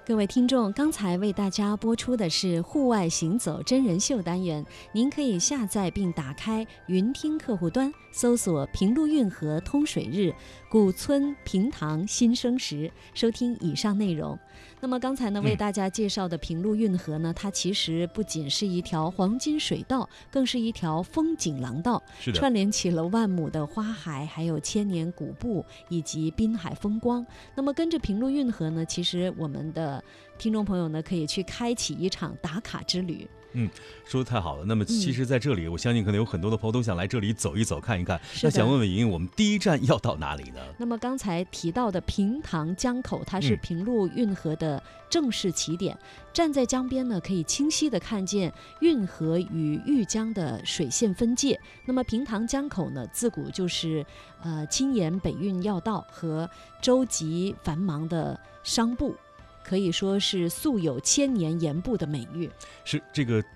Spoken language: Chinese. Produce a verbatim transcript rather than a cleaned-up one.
各位听众，刚才为大家播出的是户外行走真人秀单元，您可以下载并打开云听客户端，搜索平陆运河通水日，古村平塘新生时，收听以上内容。那么刚才呢，为大家介绍的平陆运河呢，它其实不仅是一条黄金水道，更是一条风景廊道， 是的， 串联起了万亩的花海，还有千年古布以及滨海风光。那么跟着平陆运河呢，其实我们的听众朋友呢，可以去开启一场打卡之旅。 嗯，说的太好了。那么其实在这里、嗯、我相信可能有很多的朋友都想来这里走一走看一看。那想问问莹莹，我们第一站要到哪里呢？ 那么刚才提到的平塘江口，它是平陆运河的正式起点、嗯、站在江边呢，可以清晰地看见运河与玉江的水线分界。那么平塘江口呢，自古就是呃青沿北运要道和舟楫繁忙的商埠，可以说是素有千年盐步的美誉。 是这个